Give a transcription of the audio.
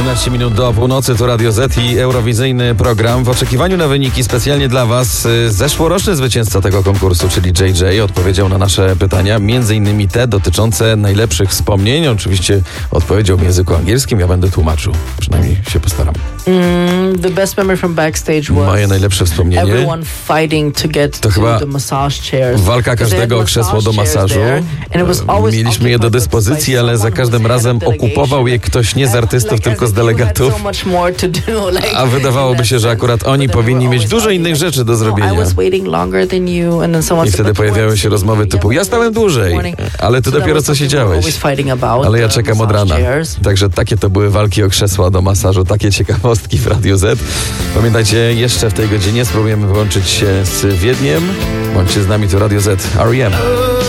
13 minut do północy, to Radio Z i eurowizyjny program. W oczekiwaniu na wyniki specjalnie dla Was zeszłoroczny zwycięzca tego konkursu, czyli JJ, odpowiedział na nasze pytania, między innymi te dotyczące najlepszych wspomnień. Oczywiście odpowiedział w języku angielskim, ja będę tłumaczył. Przynajmniej się postaram. The best memory from backstage was moje najlepsze wspomnienie everyone fighting to get to to chyba the massage chairs. walka każdego o krzesło do masażu. Mieliśmy je do dyspozycji, ale za każdym razem okupował je ktoś nie z artystów, tylko z delegatów. A wydawałoby się, że akurat oni powinni mieć dużo innych rzeczy do zrobienia. I wtedy pojawiały się rozmowy typu, ja stałem dłużej, ale ty dopiero co siedziałeś. Ale ja czekam od rana. Także takie to były walki o krzesła do masażu, takie ciekawostki w Radiu Z. Pamiętajcie, jeszcze w tej godzinie spróbujemy wyłączyć się z Wiedniem. Bądźcie z nami, to Radio Z, R.E.M.